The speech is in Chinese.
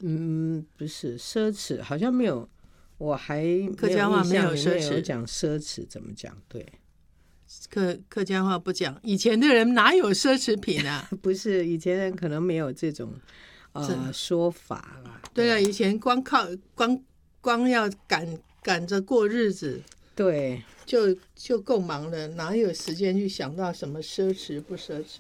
不是奢侈，好像没有，我还客家话没有奢侈， 有讲奢侈怎么讲？对， 客家话不讲，以前的人哪有奢侈品啊？ 不是以前人可能没有这种说法啦。 对啊，以前光要赶着过日子， 对， 就够忙了，哪有时间去想到什么奢侈不奢侈？